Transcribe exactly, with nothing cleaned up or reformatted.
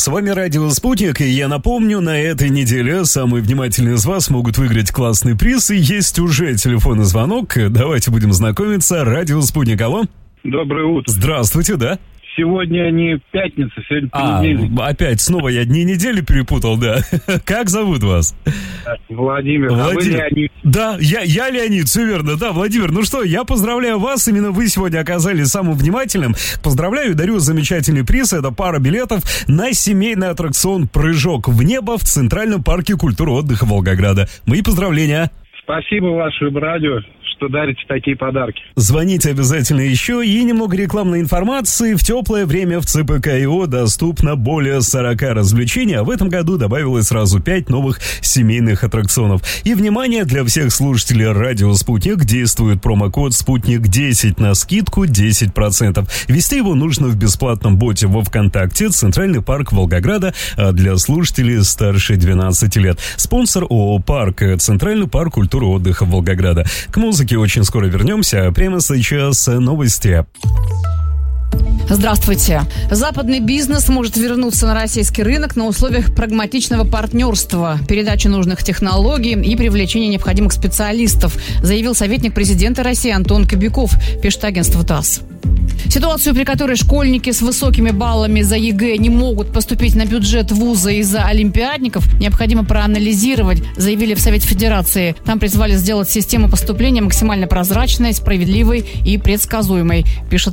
С вами Радио Спутник, и я напомню, на этой неделе самые внимательные из вас могут выиграть классный приз, и есть уже телефонный звонок. Давайте будем знакомиться. Радио Спутник, алло. Доброе утро. Здравствуйте, да? Сегодня не пятница, сегодня а, понедельник. Опять снова я дни недели перепутал, да. Как зовут вас? Владимир. Владимир. А вы Леонид. Да, я, я Леонид, все верно. Да, Владимир, ну что, я поздравляю вас. Именно вы сегодня оказались самым внимательным. Поздравляю и дарю замечательный приз. Это пара билетов на семейный аттракцион «Прыжок в небо» в Центральном парке культуры и отдыха Волгограда. Мои поздравления. Спасибо вашему радио, что дарите такие подарки. Звоните обязательно еще, и немного рекламной информации. В теплое время в ЦПК.ИО доступно более сорок развлечений, а в этом году добавилось сразу пять новых семейных аттракционов. И, внимание, для всех слушателей радио «Спутник» действует промокод «Спутник десять» на скидку десять процентов. Ввести его нужно в бесплатном боте во ВКонтакте «Центральный парк Волгограда», а для слушателей старше двенадцати лет. Спонсор ООО «Парк», Центральный парк культуры и отдыха Волгограда. К музыке очень скоро вернемся, а прямо сейчас новости. Здравствуйте. Западный бизнес может вернуться на российский рынок на условиях прагматичного партнерства, передачи нужных технологий и привлечения необходимых специалистов, заявил советник президента России Антон Кобяков, пишет агентство ТАСС. Ситуацию, при которой школьники с высокими баллами за ЕГЭ не могут поступить на бюджет вуза из-за олимпиадников, необходимо проанализировать, заявили в Совете Федерации. Там призвали сделать систему поступления максимально прозрачной, справедливой и предсказуемой, пишет